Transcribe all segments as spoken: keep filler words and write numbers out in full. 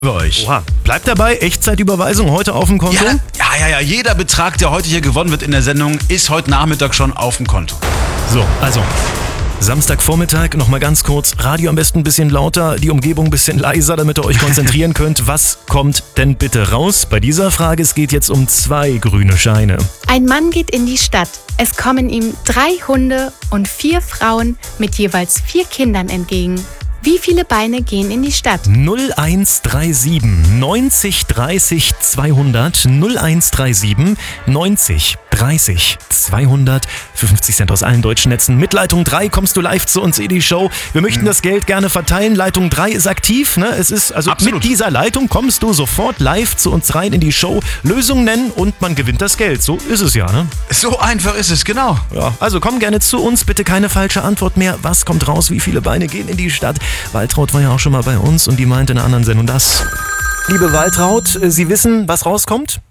für euch. Oha. Bleibt dabei, Echtzeitüberweisung heute auf dem Konto? Ja, ja, ja, ja, jeder Betrag, der heute hier gewonnen wird in der Sendung, ist heute Nachmittag schon auf dem Konto. So, also Samstagvormittag, nochmal ganz kurz, Radio am besten ein bisschen lauter, die Umgebung ein bisschen leiser, damit ihr euch konzentrieren könnt. Was kommt denn bitte raus? Bei dieser Frage, es geht jetzt um zwei grüne Scheine. Ein Mann geht in die Stadt. Es kommen ihm drei Hunde und vier Frauen mit jeweils vier Kindern entgegen. Wie viele Beine gehen in die Stadt? null eins drei sieben neunzig dreißig zweihundert null eins drei sieben neunzig dreißig zweihundert für fünfzig Cent aus allen deutschen Netzen. Mit Leitung drei kommst du live zu uns in die Show. Wir möchten das Geld gerne verteilen. Leitung drei ist aktiv. Ne? Es ist also Absolut. Mit dieser Leitung kommst du sofort live zu uns rein in die Show. Lösung nennen und man gewinnt das Geld. So ist es ja, ne? So einfach ist es, genau. Ja, also komm gerne zu uns. Bitte keine falsche Antwort mehr. Was kommt raus? Wie viele Beine gehen in die Stadt? Waltraud war ja auch schon mal bei uns und die meinte in einer anderen Sendung das. Liebe Waltraud, Sie wissen, was rauskommt?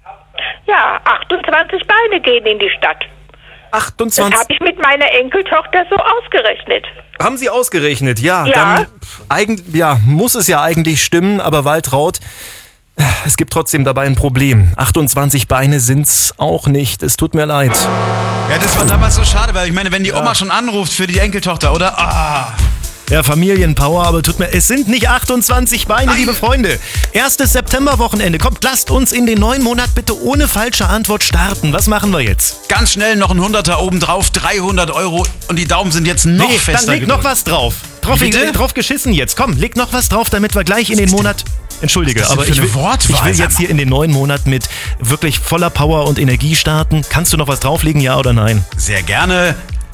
Ja, achtundzwanzig Beine gehen in die Stadt. Das achtundzwanzig. habe ich mit meiner Enkeltochter so ausgerechnet. Haben Sie ausgerechnet? Ja, Ja. dann eigen, ja, muss es ja eigentlich stimmen, aber Waltraud, es gibt trotzdem dabei ein Problem. achtundzwanzig Beine sind's auch nicht. Es tut mir leid. Ja, das war damals so schade, weil ich meine, wenn die Oma schon anruft für die Enkeltochter, oder? Ah. Ja, Familienpower, aber tut mir... Es sind nicht achtundzwanzig Beine, Nein. liebe Freunde. Erstes Septemberwochenende. Kommt, lasst uns in den neuen Monat bitte ohne falsche Antwort starten. Was machen wir jetzt? Ganz schnell noch ein Hunderter obendrauf, dreihundert Euro und die Daumen sind jetzt noch Nee, fester dann leg noch gedrückt. was drauf. Drauf, Wie bitte? drauf geschissen jetzt. Komm, leg noch was drauf, damit wir gleich in den Monat... Entschuldige, Was ist denn aber für ich eine will, Wortwahl, ich will sag jetzt mal? hier in den neuen Monat mit wirklich voller Power und Energie starten. Kannst du noch was drauflegen, ja oder nein? Sehr gerne.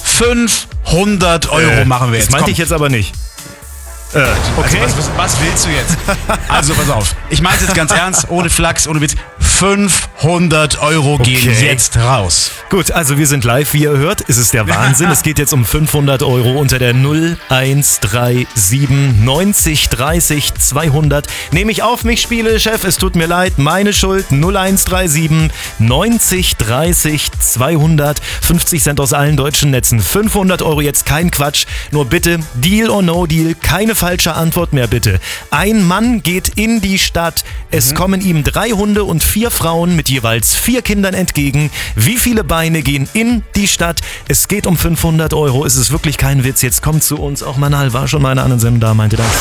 fünfhundert Euro machen wir jetzt. Das meinte Komm. ich jetzt aber nicht. Äh, okay. Also was, was, was willst du jetzt? Also pass auf, ich meine es jetzt ganz ernst, ohne Flachs, ohne Witz. fünfhundert Euro gehen Okay. jetzt raus. Gut, also wir sind live, wie ihr hört. Es ist der Wahnsinn. Es geht jetzt um fünfhundert Euro unter der null eins drei sieben neunzig dreißig zweihundert. Nehme ich auf mich, spiele, Chef. Es tut mir leid. Meine Schuld. null eins drei sieben neunzig dreißig zweihundert. fünfzig Cent aus allen deutschen Netzen. fünfhundert Euro jetzt, kein Quatsch. Nur bitte, Deal or No Deal. Keine falsche Antwort mehr, bitte. Ein Mann geht in die Stadt. Es kommen ihm drei Hunde und vier Frauen mit jeweils vier Kindern entgegen. Wie viele Beine gehen in die Stadt? Es geht um fünfhundert Euro. Es ist wirklich kein Witz. Jetzt kommt zu uns. Auch Manal war schon mal in einer anderen Sendung da, meinte das.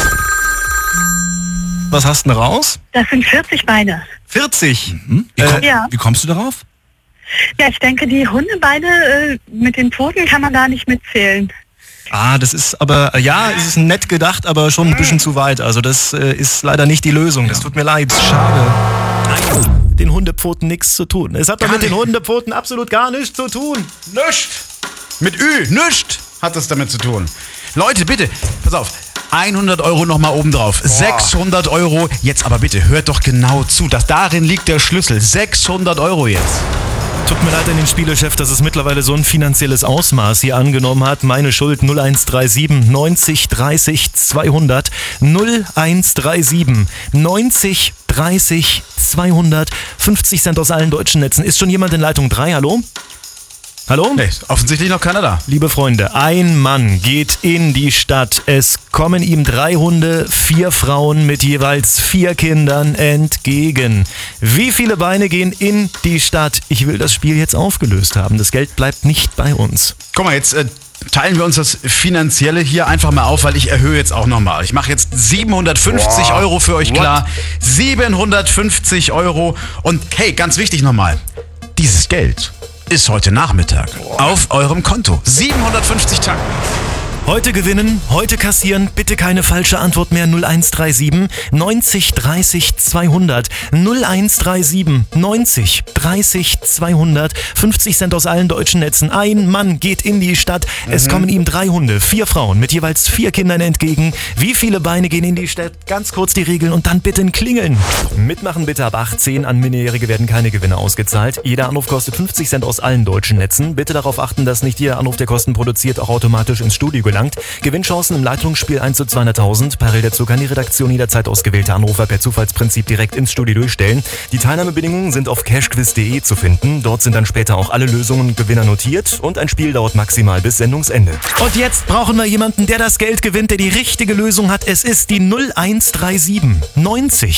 Was hast du denn raus? Das sind vierzig Beine. vierzig. Wie, Äh, komm, ja. wie kommst du darauf? Ja, ich denke, die Hundebeine äh, mit den Pfoten kann man da nicht mitzählen. Ah, das ist aber, äh, ja, es ist nett gedacht, aber schon ein bisschen zu weit. Also das äh, ist leider nicht die Lösung. Das tut mir leid. Schade. Mit den Hundepfoten nichts zu tun. Es hat doch Gar mit den nicht. Hundepfoten absolut gar nichts zu tun. Nischt. Mit Ü, nischt hat das damit zu tun. Leute, bitte, pass auf. hundert Euro nochmal obendrauf. sechshundert Euro. Jetzt aber bitte, hört doch genau zu. Das, darin liegt der Schlüssel. sechshundert Euro jetzt. Tut mir leid an den Spielechef, dass es mittlerweile so ein finanzielles Ausmaß hier angenommen hat. Meine Schuld null eins drei sieben neunzig dreißig zweihundert. null eins drei sieben neunzig dreißig zweihundert. fünfzig Cent aus allen deutschen Netzen. Ist schon jemand in Leitung drei? Hallo? Hallo? Nee, ist offensichtlich noch keiner da. Liebe Freunde, ein Mann geht in die Stadt. Es kommen ihm drei Hunde, vier Frauen mit jeweils vier Kindern entgegen. Wie viele Beine gehen in die Stadt? Ich will das Spiel jetzt aufgelöst haben. Das Geld bleibt nicht bei uns. Guck mal, jetzt äh, teilen wir uns das Finanzielle hier einfach mal auf, weil ich erhöhe jetzt auch nochmal. Ich mache jetzt siebenhundertfünfzig Boah. Euro für euch What? klar. siebenhundertfünfzig Euro. Und hey, ganz wichtig nochmal, dieses Geld ist heute Nachmittag auf eurem Konto. siebenhundertfünfzig Tacken. Heute gewinnen, heute kassieren, bitte keine falsche Antwort mehr. null eins drei sieben neunzig dreißig zweihundert. null eins drei sieben neunzig dreißig zweihundert. fünfzig Cent aus allen deutschen Netzen. Ein Mann geht in die Stadt. Es kommen ihm drei Hunde, vier Frauen mit jeweils vier Kindern entgegen. Wie viele Beine gehen in die Stadt? Ganz kurz die Regeln und dann bitte ein Klingeln. Mitmachen bitte ab achtzehn. An Minderjährige werden keine Gewinne ausgezahlt. Jeder Anruf kostet fünfzig Cent aus allen deutschen Netzen. Bitte darauf achten, dass nicht jeder Anruf, der Kosten produziert, auch automatisch ins Studio gelangt. erlangt. Gewinnchancen im Leitungsspiel eins zu zweihunderttausend. Parallel dazu kann die Redaktion jederzeit ausgewählte Anrufer per Zufallsprinzip direkt ins Studio durchstellen. Die Teilnahmebedingungen sind auf cashquiz punkt de zu finden. Dort sind dann später auch alle Lösungen und Gewinner notiert und ein Spiel dauert maximal bis Sendungsende. Und jetzt brauchen wir jemanden, der das Geld gewinnt, der die richtige Lösung hat. Es ist die null eins drei sieben neunzig